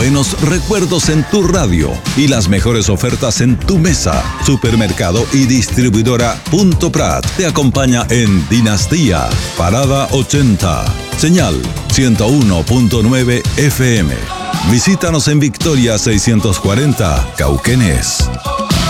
buenos recuerdos en tu radio y las mejores ofertas en tu mesa. Supermercado y distribuidora Punto Prat te acompaña en Dinastía, Parada 80, señal 101.9 FM. Visítanos en Victoria 640, Cauquenes.